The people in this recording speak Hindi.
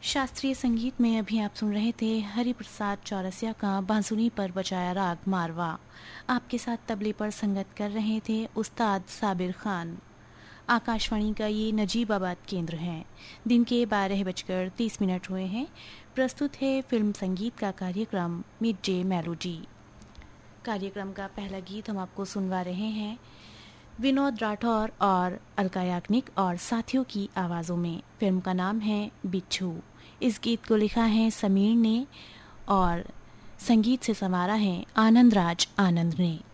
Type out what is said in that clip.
शास्त्रीय संगीत में अभी आप सुन रहे थे हरिप्रसाद चौरसिया का बांसुरी पर बजाया राग मारवा। आपके साथ तबले पर संगत कर रहे थे उस्ताद साबिर खान। आकाशवाणी का ये नजीबाबाद केंद्र है। दिन के 12:30 हुए हैं। प्रस्तुत है फिल्म संगीत का कार्यक्रम मिड डे मेलोडी। कार्यक्रम का पहला गीत हम आपको सुनवा रहे हैं विनोद राठौर और अलका याग्निक और साथियों की आवाज़ों में। फिल्म का नाम है बिच्छू। इस गीत को लिखा है समीर ने और संगीत से संवारा है आनंद राज आनंद ने।